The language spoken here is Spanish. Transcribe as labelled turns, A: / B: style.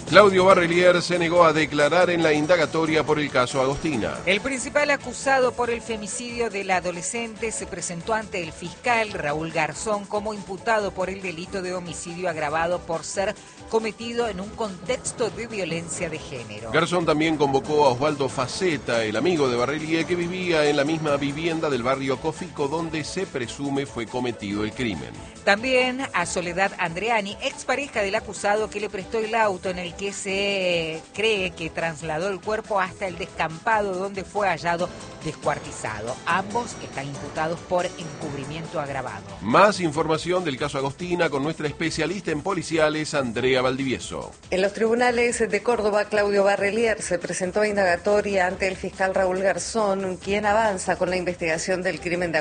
A: Claudio Barrelier se negó a declarar en la indagatoria por el caso Agostina.
B: El principal acusado por el femicidio de la adolescente se presentó ante el fiscal Raúl Garzón como imputado por el delito de homicidio agravado por ser cometido en un contexto de violencia de género.
A: Garzón también convocó a Osvaldo Faceta, el amigo de Barrelier, que vivía en la misma vivienda del barrio Cofico, donde se presume fue cometido el crimen.
B: También a Soledad Andreani, expareja del acusado, que le prestó el auto en el que se cree que trasladó el cuerpo hasta el descampado donde fue hallado descuartizado. Ambos están imputados por encubrimiento agravado.
A: Más información del caso Agostina con nuestra especialista en policiales, Andrea Valdivieso.
C: En los tribunales de Córdoba, Claudio Barrelier se presentó a indagatoria ante el fiscal Raúl Garzón, quien avanza con la investigación del crimen de